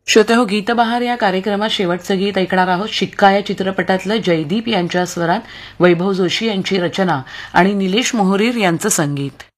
श्रोते हो, गीतबहार या कार्यक्रमात शेवटचं गीत ऐकणार आहोत. शिक्का या चित्रपटातलं जयदीप यांच्या स्वरात वैभव जोशी यांची रचना आणि निलेश मोहरीर यांचं संगीत.